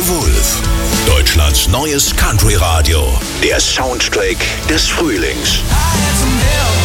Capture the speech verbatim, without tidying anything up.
Wolf, Deutschlands neues Country-Radio. Der Soundtrack des Frühlings.